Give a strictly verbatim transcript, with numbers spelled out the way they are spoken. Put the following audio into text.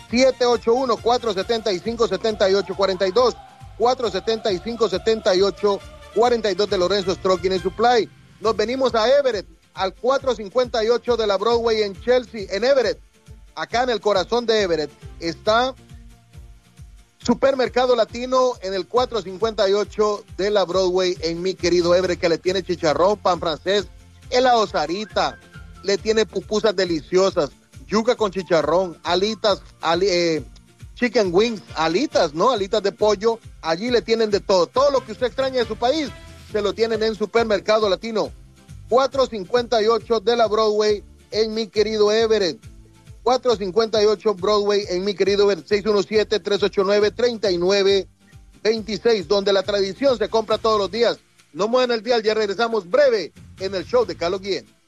siete ocho uno, cuatro siete cinco, siete ocho cuatro dos, cuatro siete cinco, siete ocho cuatro dos de Lorenzo Trucking and Supply. Nos venimos a Everett, al cuatrocientos cincuenta y ocho de la Broadway en Chelsea, en Everett. Acá en el corazón de Everett está Supermercado Latino en el cuatrocientos cincuenta y ocho de la Broadway en mi querido Everett, que le tiene chicharrón, pan francés, helado Sarita, le tiene pupusas deliciosas, yuca con chicharrón, alitas, ali, eh, chicken wings, alitas, ¿no? Alitas de pollo, allí le tienen de todo. Todo lo que usted extraña de su país, se lo tienen en Supermercado Latino. cuatrocientos cincuenta y ocho de la Broadway en mi querido Everett. cuatrocientos cincuenta y ocho Broadway en mi querido Everett. seis uno siete, tres ocho nueve, tres nueve dos seis, donde la tradición se compra todos los días. No muevan el dial, ya regresamos breve en el show de Carlos Guillén.